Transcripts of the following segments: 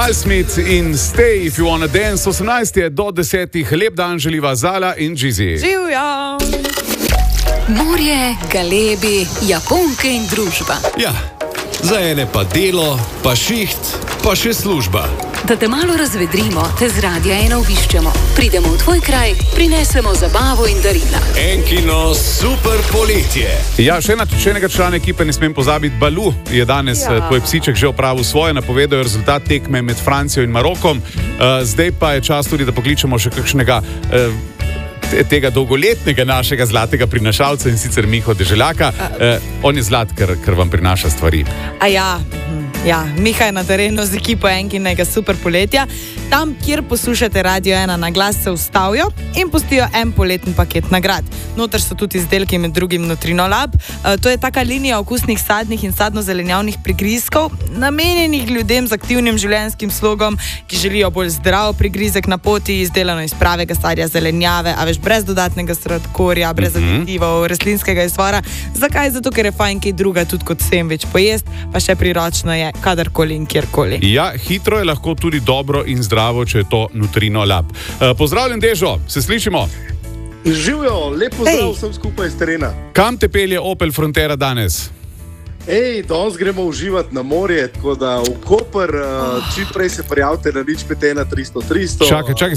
Miles Smith in Stay If You Wanna Dance, 18 je do 10. Lep dan želiva Zala in Džizi. Živjo! Morje, galebi, Japonke in družba. Ja, za ene pa delo, pa šiht, pa še služba. Da te malo razvedrimo, te z Radia 1 obiščemo. Pridemo v tvoj kraj, prinesemo zabavo in darila. Enkino super poletje. Ja, še enega člana ekipe ne smem pozabiti. Balu je danes, tvoj psiček, že opravil svoje, napovedal rezultat tekme med Francijo in Marokom. Zdaj pa je čas tudi, da pokličemo še kakšnega tega dolgoletnega našega zlatega prinašalca, in sicer Miho Deželjaka. On je zlat, ker vam prinaša stvari. Ja, Miha je na terenu z ekipo Enkinega super poletja. Tam, kjer poslušate Radio 1 na glas, se ustavijo in pustijo en poletni paket nagrad. Noter so tudi izdelki, med drugim Nutrino Lab. To je taka linija okusnih sadnih in sadno-zelenjavnih prigrizkov, namenjenih ljudem z aktivnim življenjskim slogom, ki želijo bolj zdrav prigrizek na poti, izdelano iz pravega sadja, zelenjave, a veš, brez dodatnega sladkorja, brez aditivov, rastlinskega izvora. Zakaj? Zato, ker je fajn kaj druga tudi kot sendvič pojest, pa še priročno je kadarkoli in kjerkoli. Ja, hitro je lahko tudi dobro in zdravo, če je to Nutrino Lab. Pozdravljen, Dežo, se slišimo? Živijo, lep pozdrav vsem skupaj iz terena. Kam te pelje Opel Frontera danes? Danes gremo uživati na morje, tako da v Koper, čim prej se prijavite na 051 300 300. Čakaj,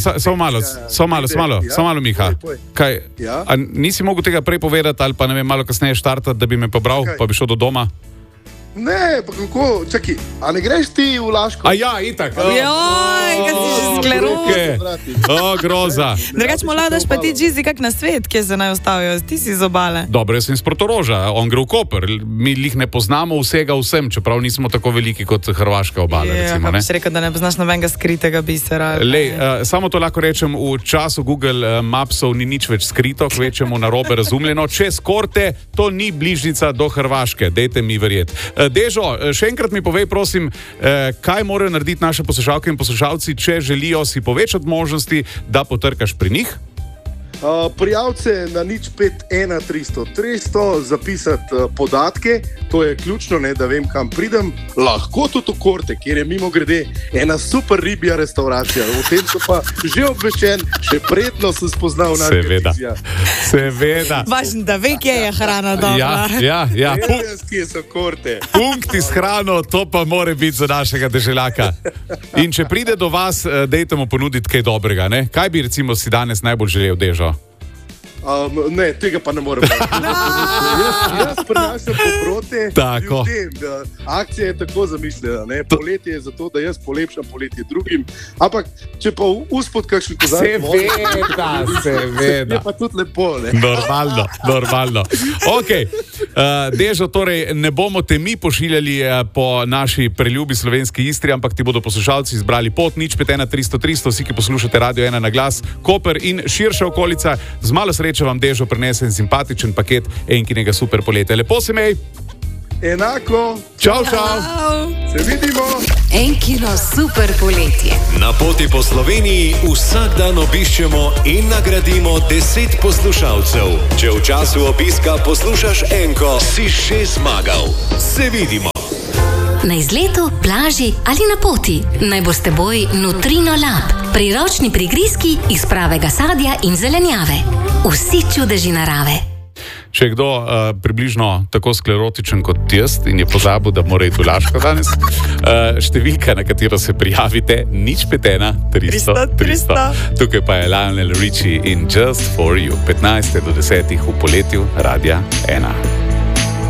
samo malo, Miha. Kaj, a nisi mogel tega prej povedati ali pa ne vem, malo kasneje štartati, da bi me pobral, pa bi šel do doma? Ne, pa kako, čakaj, a ne greš ti v Laško? A ja, itak. Joj, kaj si že skleroz. Groza. Drugač mu ladaš pa ti, Džizi, kak na svet, kje se naj ostavijo, ti si iz obale. Dobro, jaz sem iz Portoroža, on gre v Koper. Mi jih ne poznamo vsega vsem, čeprav nismo tako veliki kot hrvaška obala, recimo. Ja, si rekel, da ne poznaš nobenega skritega bisera. Samo to lahko rečem, v času Google Mapsov ni nič več skrito, kvečemu narobe razumljeno. Čez Korte, to ni bližnica do Hrvaške, dejte mi verjeti. Dežo, še enkrat mi povej, prosim, kaj morajo narediti naše poslušalke in poslušalci, če želijo si povečati možnosti, da potrkaš pri njih? Prijavce na 051 300 300, zapisati podatke, to je ključno, ne, da vem, kam pridem. Lahko tudi v Korte, kjer je mimo grede ena super ribja restauracija. O tem so pa že obveščen, še predno sem spoznal naša televizija. Seveda. Važno, da ve, kje je hrana dobra. Ja. Kje so Korte. Punkti s hrano, to pa more biti za našega Deželjaka. In če pride do vas, dejte mu ponuditi kaj dobrega, ne? Kaj bi recimo si danes najbolj želel, Dežo? Ne, tega pa ne morem. Jaz prinašam poprote ljudem. Akcija je tako zamišljena, ne? Poletje je zato, da jaz polepšam poletje drugim. Ampak, če pa uspod kakšen kozarec... Seveda. Je pa tudi lepo, ne? Normalno. Ok, Dežo, torej ne bomo te mi pošiljali po naši preljubi slovenski Istri, ampak ti bodo poslušalci izbrali pot 051 300 300, vsi, ki poslušate Radio 1 na glas, Koper in širša okolica. Z malo sreče vam, Dežo, prinesen simpatičen paket Enkinega super poletja. Lepo se mej! Enako! Čau! Se vidimo! Enkino super poletje. Na poti po Sloveniji vsak dan obiščemo in nagradimo 10 poslušalcev. Če v času obiska poslušaš Enko, si še zmagal. Se vidimo! Na izletu, plaži ali na poti. Naj bo s teboj Nutrino Lab. Priročni prigrizki iz pravega sadja in zelenjave. Vsi čudeži narave. Če je kdo približno tako sklerotičen kot jaz in je pozabil, da mora iti v Laško danes, številka, na katero se prijavite, 051 300 300. Tukaj pa je Lionel Richie in Just For You. 15 do 10 v poletju Radia 1.